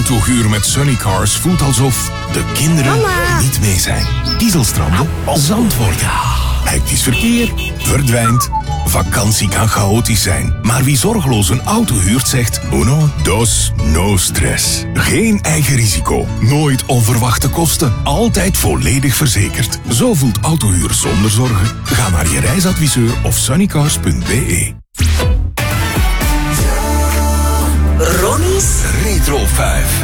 Autohuur met Sunnycars voelt alsof de kinderen er niet mee zijn. Dieselstranden, zand worden. Hectisch verkeer verdwijnt. Vakantie kan chaotisch zijn, maar wie zorgeloos een auto huurt zegt uno, dos, no stress. Geen eigen risico, nooit onverwachte kosten, altijd volledig verzekerd. Zo voelt autohuur zonder zorgen. Ga naar je reisadviseur of sunnycars.be. Ronnie's Retro 5.